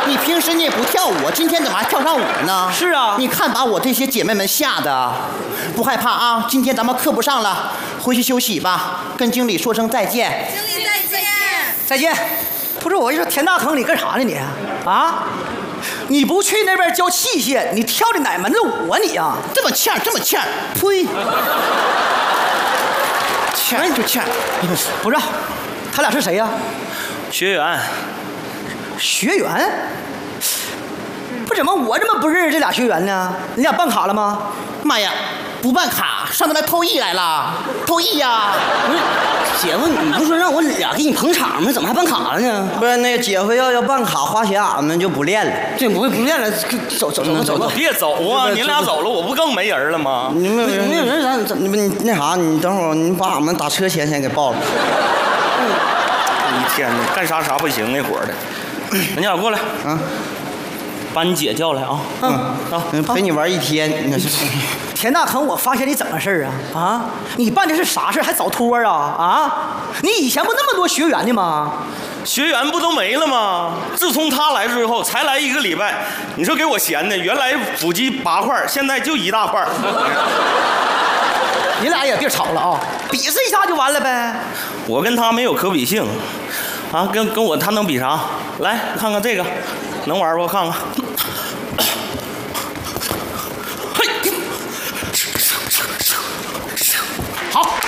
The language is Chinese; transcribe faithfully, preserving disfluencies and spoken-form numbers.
你平时你也不跳舞，今天怎么还跳上舞呢？ 是啊， 你看把我这些姐妹们吓的，不害怕啊？今天咱们课不上了，回去休息吧，跟经理说声再见。 经理再见。 再见。不是我一说田大坑，你干啥呢你？啊？你不去那边教器械，你跳的哪门子舞啊你啊？ 这么欠，这么欠，呸！欠就欠。 不是，他俩是谁呀、啊？ 学员。 学员？不怎么我怎么不认识这俩学员呢？你俩办卡了吗？ 妈呀，不办卡，上这来偷艺来了，偷艺呀！ 不是，姐夫，你不是说让我俩给你捧场吗？怎么还办卡了呢？ 不是，那个姐夫要要办卡花钱，俺们就不练了。 对，不会不练了，走走走走吧。 别走啊！你俩走了，我不更没人了吗？ 你们没有人，咱怎你们那啥，你等会儿你把俺们打车钱先给报了。 一天呢，干啥啥不行那伙儿的。你俩过来啊， 把你姐叫来啊。 嗯啊，陪你玩一天。那是田大坑，我发现你怎么事啊？啊，你办的是啥事还找托啊？啊，你以前不那么多学员的吗？ 学员不都没了吗？自从他来之后，才来一个礼拜，你说给我闲的，原来腹肌八块，现在就一大块。 你俩也别吵了啊，比试一下就完了呗。 我跟他没有可比性，啊，跟跟我他能比啥？来看看这个，能玩不？看看。